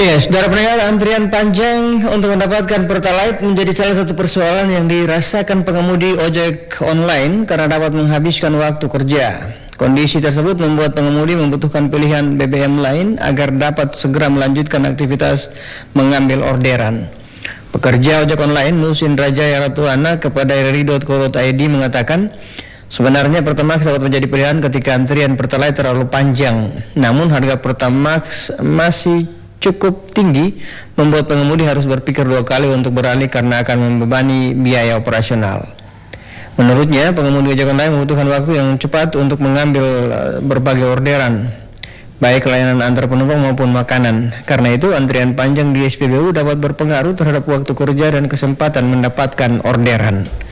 Ya, saudara pendengar, antrian panjang untuk mendapatkan Pertalite menjadi salah satu persoalan yang dirasakan pengemudi ojek online karena dapat menghabiskan waktu kerja. Kondisi tersebut membuat pengemudi membutuhkan pilihan BBM lain agar dapat segera melanjutkan aktivitas mengambil orderan. Pekerja ojek online Nusin Rajaya Ratuana kepada ri.co.id mengatakan, sebenarnya Pertamax dapat menjadi pilihan ketika antrian Pertalite terlalu panjang. Namun harga Pertamax masih cukup tinggi, membuat pengemudi harus berpikir dua kali untuk beralih karena akan membebani biaya operasional. Menurutnya, pengemudi ojek online membutuhkan waktu yang cepat untuk mengambil berbagai orderan, baik layanan antar penumpang maupun makanan. Karena itu, antrian panjang di SPBU dapat berpengaruh terhadap waktu kerja dan kesempatan mendapatkan orderan.